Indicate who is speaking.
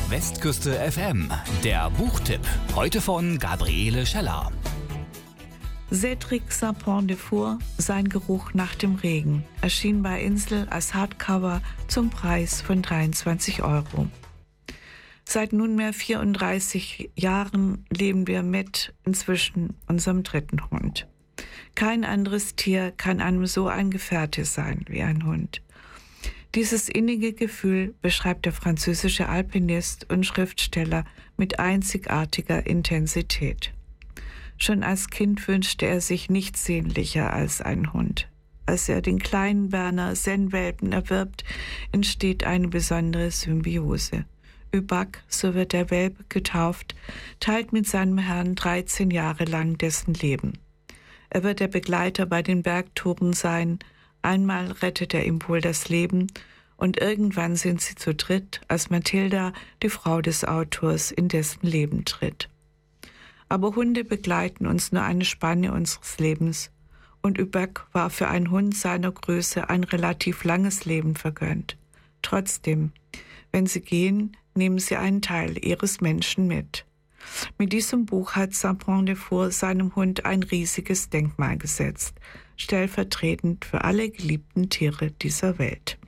Speaker 1: Westküste FM, der Buchtipp. Heute von Gabriele Scheller.
Speaker 2: Cédric Saint-Pont-de-Four, Sein Geruch nach dem Regen, erschien bei Insel als Hardcover zum Preis von 23 €. Seit nunmehr 34 Jahren leben wir mit inzwischen unserem dritten Hund. Kein anderes Tier kann einem so ein Gefährte sein wie ein Hund. Dieses innige Gefühl beschreibt der französische Alpinist und Schriftsteller mit einzigartiger Intensität. Schon als Kind wünschte er sich nichts sehnlicher als ein Hund. Als er den kleinen Berner Sennwelpen erwirbt, entsteht eine besondere Symbiose. Übak, so wird der Welpe getauft, teilt mit seinem Herrn 13 Jahre lang dessen Leben. Er wird der Begleiter bei den Bergtouren sein. Einmal rettet er ihm wohl das Leben und irgendwann sind sie zu dritt, als Mathilda, die Frau des Autors, in dessen Leben tritt. Aber Hunde begleiten uns nur eine Spanne unseres Lebens und Übak war für einen Hund seiner Größe ein relativ langes Leben vergönnt. Trotzdem, wenn sie gehen, nehmen sie einen Teil ihres Menschen mit. Mit diesem Buch hat Saint-Pont-de-Four seinem Hund ein riesiges Denkmal gesetzt, stellvertretend für alle geliebten Tiere dieser Welt.